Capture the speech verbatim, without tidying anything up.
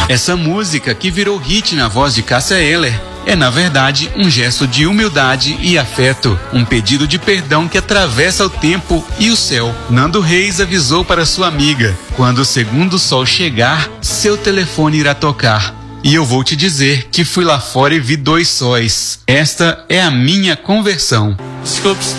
Essa música, que virou hit na voz de Cássia Eller, é na verdade um gesto de humildade e afeto, um pedido de perdão que atravessa o tempo e o céu. Nando Reis avisou para sua amiga: quando o segundo sol chegar, seu telefone irá tocar. E eu vou te dizer que fui lá fora e vi dois sóis. Esta é a minha conversão. Desculpe